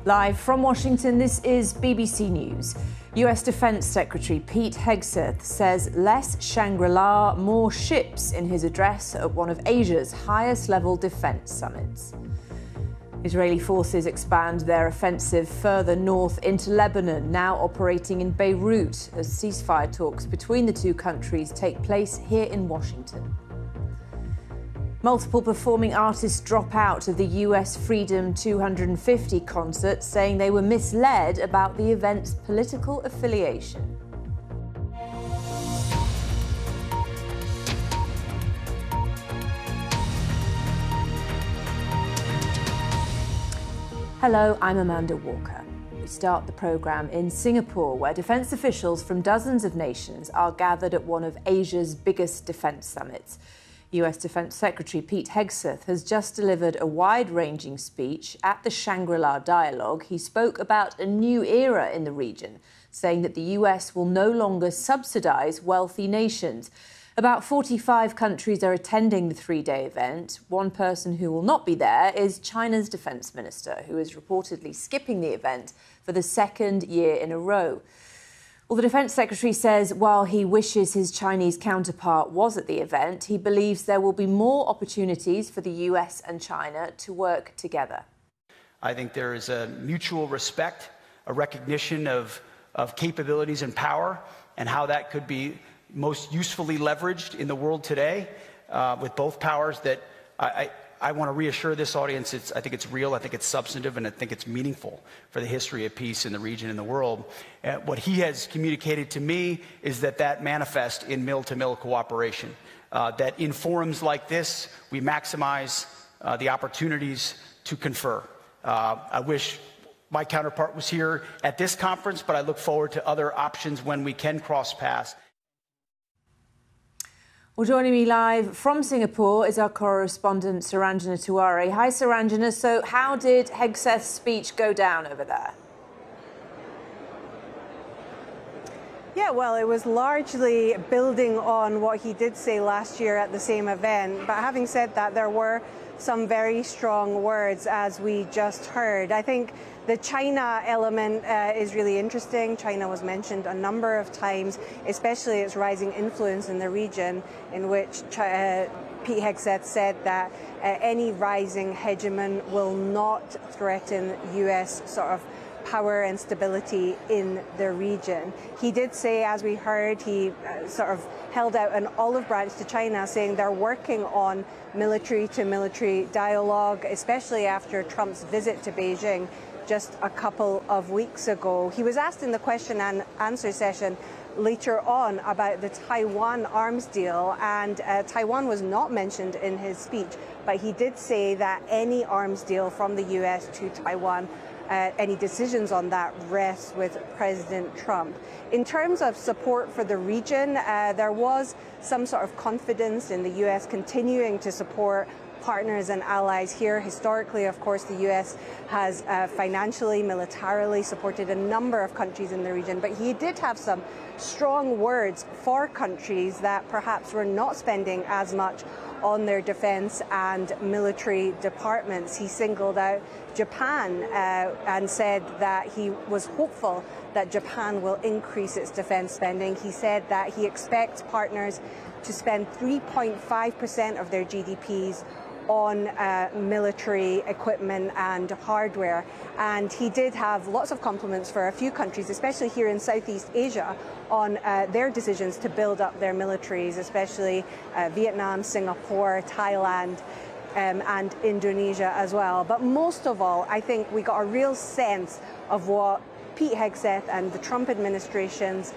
Live from Washington, this is BBC News. US Defense Secretary Pete Hegseth says less Shangri-La, more ships in his address at one of Asia's highest-level defense summits. Israeli forces expand their offensive further north into Lebanon, now operating in Beirut, as ceasefire talks between the two countries take place here in Washington. Multiple performing artists drop out of the US Freedom 250 concert, saying they were misled about the event's political affiliation. Hello, I'm Amanda Walker. We start the programme in Singapore, where defence officials from dozens of nations are gathered at one of Asia's biggest defence summits. US Defence Secretary Pete Hegseth has just delivered a wide-ranging speech at the Shangri-La Dialogue. He spoke about a new era in the region, saying that the US will no longer subsidise wealthy nations. About 45 countries are attending the three-day event. One person who will not be there is China's defence minister, who is reportedly skipping the event for the second year in a row. Well, the Defence Secretary says while he wishes his Chinese counterpart was at the event, he believes there will be more opportunities for the US and China to work together. I think there is a mutual respect, a recognition of capabilities and power, and how that could be most usefully leveraged in the world today with both powers. That I want to reassure this audience, I think it's real, I think it's substantive, and I think it's meaningful for the history of peace in the region and the world. What he has communicated to me is that manifests in mill-to-mill cooperation, that in forums like this, we maximize the opportunities to confer. I wish my counterpart was here at this conference, but I look forward to other options when we can cross paths. Well, joining me live from Singapore is our correspondent, Saranjana Tiwari. Hi, Saranjana. So how did Hegseth's speech go down over there? Yeah, well, it was largely building on what he did say last year at the same event. But having said that, there were some very strong words, as we just heard. I think the China element is really interesting. China was mentioned a number of times, especially its rising influence in the region, in which Pete Hegseth said that any rising hegemon will not threaten US sort of power and stability in the region. He did say, as we heard, he sort of held out an olive branch to China, saying they're working on military-to-military dialogue, especially after Trump's visit to Beijing just a couple of weeks ago. He was asked in the question and answer session later on about the Taiwan arms deal, and Taiwan was not mentioned in his speech, but he did say that any arms deal from the US to Taiwan, any decisions on that rest with President Trump. In terms of support for the region, there was some sort of confidence in the US continuing to support partners and allies here. Historically, of course, the US has financially, militarily supported a number of countries in the region, but he did have some strong words for countries that perhaps were not spending as much on their defense and military departments. He singled out Japan and said that he was hopeful that Japan will increase its defense spending. He said that he expects partners to spend 3.5% of their GDPs on military equipment and hardware. And he did have lots of compliments for a few countries, especially here in Southeast Asia, on their decisions to build up their militaries, especially Vietnam, Singapore, Thailand, and Indonesia as well. But most of all, I think we got a real sense of what Pete Hegseth and the Trump administration's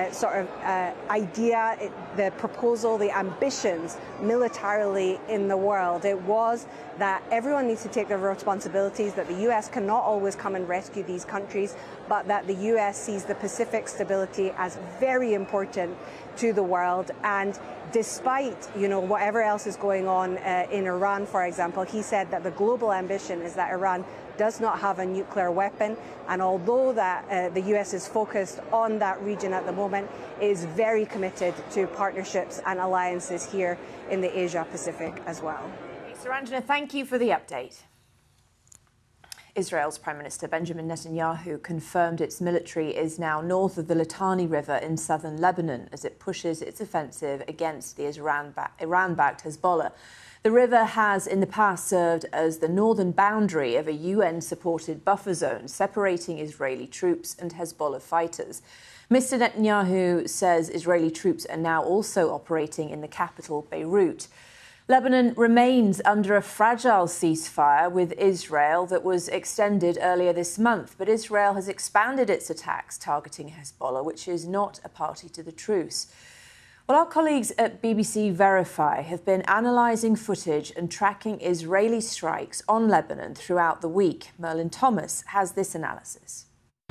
idea, the proposal, the ambitions militarily in the world. It was that everyone needs to take their responsibilities, that the US cannot always come and rescue these countries, but that the US sees the Pacific stability as very important to the world. And despite, whatever else is going on in Iran, for example, he said that the global ambition is that Iran does not have a nuclear weapon, and although that the US is focused on that region at the moment, it is very committed to partnerships and alliances here in the Asia Pacific as well. Saranjana, thank you for the update. Israel's Prime Minister Benjamin Netanyahu confirmed its military is now north of the Litani River in southern Lebanon as it pushes its offensive against the Iran-backed Hezbollah. The river has in the past served as the northern boundary of a UN-supported buffer zone separating Israeli troops and Hezbollah fighters. Mr. Netanyahu says Israeli troops are now also operating in the capital, Beirut. Lebanon remains under a fragile ceasefire with Israel that was extended earlier this month, but Israel has expanded its attacks targeting Hezbollah, which is not a party to the truce. Well, our colleagues at BBC Verify have been analysing footage and tracking Israeli strikes on Lebanon throughout the week. Merlin Thomas has this analysis.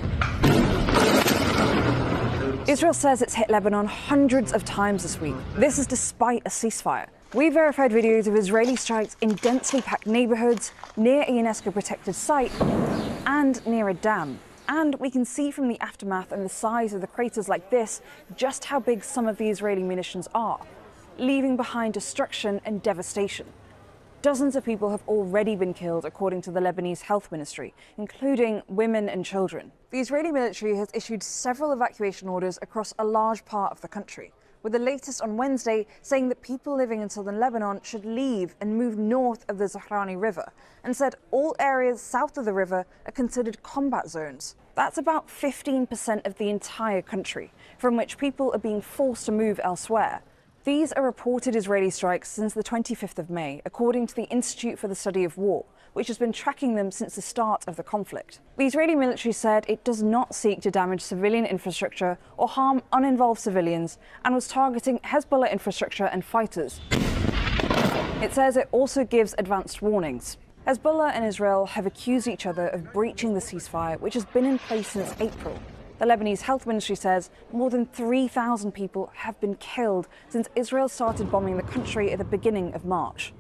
Israel says it's hit Lebanon hundreds of times this week. This is despite a ceasefire. We verified videos of Israeli strikes in densely packed neighbourhoods, near a UNESCO-protected site, and near a dam. And we can see from the aftermath and the size of the craters like this just how big some of the Israeli munitions are, leaving behind destruction and devastation. Dozens of people have already been killed, according to the Lebanese Health Ministry, including women and children. The Israeli military has issued several evacuation orders across a large part of the country, with the latest on Wednesday saying that people living in southern Lebanon should leave and move north of the Zahrani River, and said all areas south of the river are considered combat zones. That's about 15% of the entire country, from which people are being forced to move elsewhere. These are reported Israeli strikes since the 25th of May, according to the Institute for the Study of War, which has been tracking them since the start of the conflict. The Israeli military said it does not seek to damage civilian infrastructure or harm uninvolved civilians, and was targeting Hezbollah infrastructure and fighters. It says it also gives advanced warnings. Hezbollah and Israel have accused each other of breaching the ceasefire, which has been in place since April. The Lebanese Health Ministry says more than 3,000 people have been killed since Israel started bombing the country at the beginning of March.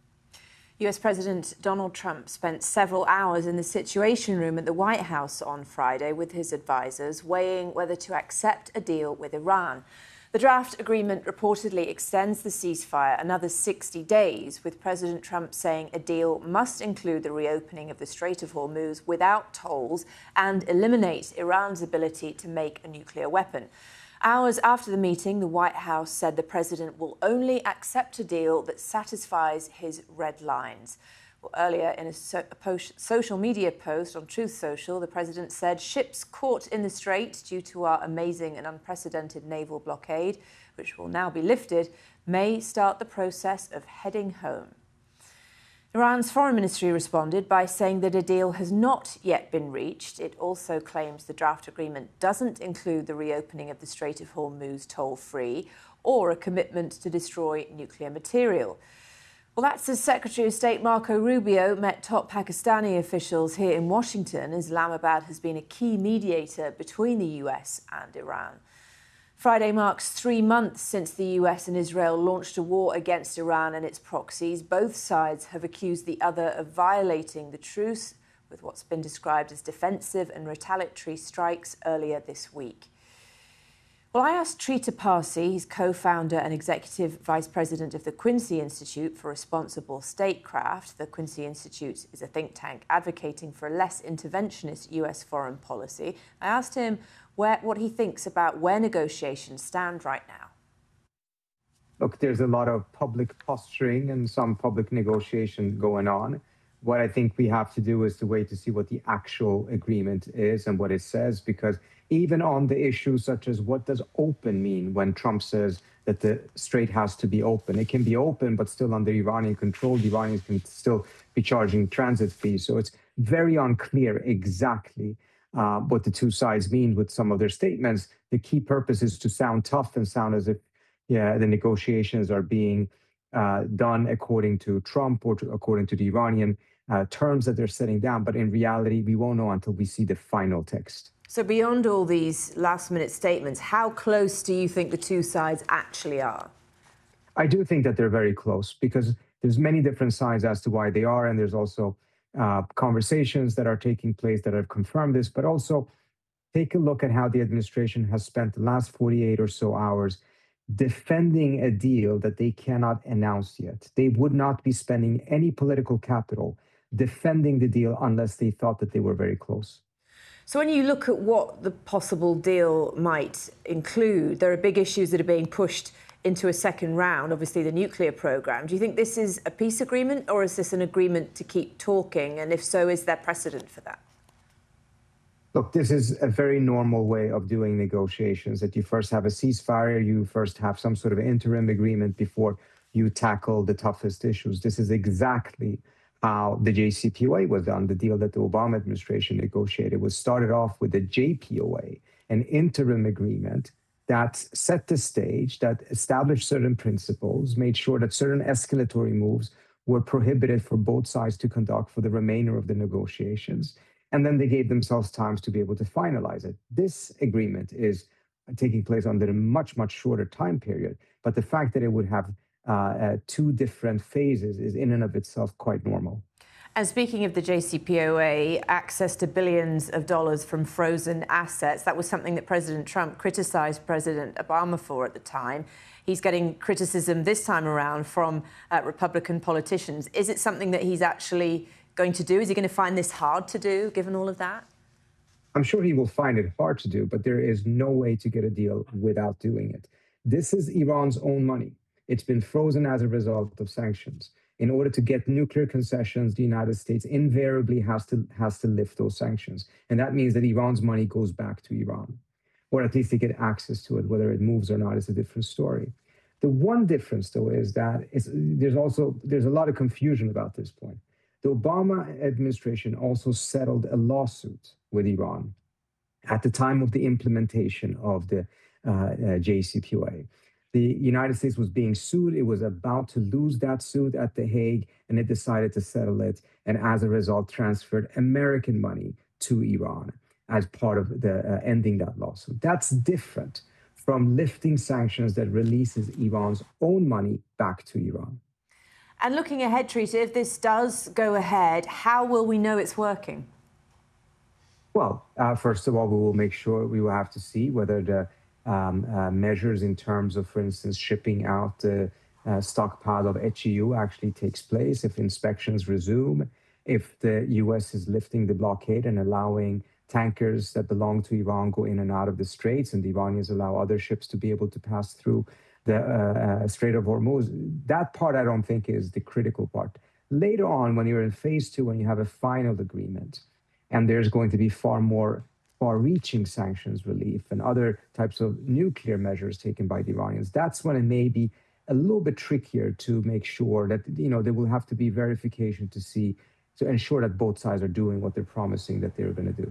US President Donald Trump spent several hours in the Situation Room at the White House on Friday with his advisors, weighing whether to accept a deal with Iran. The draft agreement reportedly extends the ceasefire another 60 days, with President Trump saying a deal must include the reopening of the Strait of Hormuz without tolls and eliminate Iran's ability to make a nuclear weapon. Hours after the meeting, the White House said the president will only accept a deal that satisfies his red lines. Well, earlier, in a social media post on Truth Social, the president said ships caught in the strait due to our amazing and unprecedented naval blockade, which will now be lifted, may start the process of heading home. Iran's foreign ministry responded by saying that a deal has not yet been reached. It also claims the draft agreement doesn't include the reopening of the Strait of Hormuz toll-free or a commitment to destroy nuclear material. Well, that's as Secretary of State Marco Rubio met top Pakistani officials here in Washington. Islamabad has been a key mediator between the US and Iran. Friday marks 3 months since the US and Israel launched a war against Iran and its proxies. Both sides have accused the other of violating the truce with what's been described as defensive and retaliatory strikes earlier this week. Well, I asked Trita Parsi, he's co-founder and executive vice president of the Quincy Institute for Responsible Statecraft. The Quincy Institute is a think tank advocating for a less interventionist US foreign policy. I asked him what he thinks about where negotiations stand right now. Look, there's a lot of public posturing and some public negotiation going on. What I think we have to do is to wait to see what the actual agreement is and what it says, because even on the issues such as what does open mean when Trump says that the strait has to be open, it can be open, but still under Iranian control. The Iranians can still be charging transit fees. So it's very unclear exactly what the two sides mean with some of their statements. The key purpose is to sound tough and sound as if, the negotiations are being done according to Trump or according to the Iranian terms that they're setting down. But in reality, we won't know until we see the final text. So beyond all these last-minute statements, how close do you think the two sides actually are? I do think that they're very close because there's many different sides as to why they are, and there's also conversations that are taking place that have confirmed this. But also take a look at how the administration has spent the last 48 or so hours defending a deal that they cannot announce yet. They would not be spending any political capital defending the deal unless they thought that they were very close. So when you look at what the possible deal might include, there are big issues that are being pushed into a second round, obviously the nuclear programme. Do you think this is a peace agreement or is this an agreement to keep talking? And if so, is there precedent for that? Look, this is a very normal way of doing negotiations, that you first have a ceasefire, you first have some sort of interim agreement before you tackle the toughest issues. This is exactly how the JCPOA was done. The deal that the Obama administration negotiated was started off with the JPOA, an interim agreement that set the stage, that established certain principles, made sure that certain escalatory moves were prohibited for both sides to conduct for the remainder of the negotiations. And then they gave themselves time to be able to finalize it. This agreement is taking place under a much, much shorter time period. But the fact that it would have two different phases is in and of itself quite normal. And speaking of the JCPOA, access to billions of dollars from frozen assets, that was something that President Trump criticized President Obama for at the time. He's getting criticism this time around from Republican politicians. Is it something that he's actually going to do? Is he going to find this hard to do, given all of that? I'm sure he will find it hard to do, but there is no way to get a deal without doing it. This is Iran's own money. It's been frozen as a result of sanctions. In order to get nuclear concessions, the United States invariably has to lift those sanctions. And that means that Iran's money goes back to Iran, or at least they get access to it. Whether it moves or not is a different story. The one difference, though, is that there's a lot of confusion about this point. The Obama administration also settled a lawsuit with Iran at the time of the implementation of the JCPOA. The United States was being sued. It was about to lose that suit at The Hague, and it decided to settle it, and as a result, transferred American money to Iran as part of the ending that lawsuit. That's different from lifting sanctions that releases Iran's own money back to Iran. And looking ahead, Trita, if this does go ahead, how will we know it's working? Well, first of all, we will have to see whether the measures in terms of, for instance, shipping out the stockpile of HEU actually takes place, if inspections resume, if the U.S. is lifting the blockade and allowing tankers that belong to Iran go in and out of the straits, and the Iranians allow other ships to be able to pass through the Strait of Hormuz. That part I don't think is the critical part. Later on, when you're in phase two, when you have a final agreement, and there's going to be far-reaching sanctions relief and other types of nuclear measures taken by the Iranians, that's when it may be a little bit trickier to make sure that, there will have to be verification to ensure that both sides are doing what they're promising that they're going to do.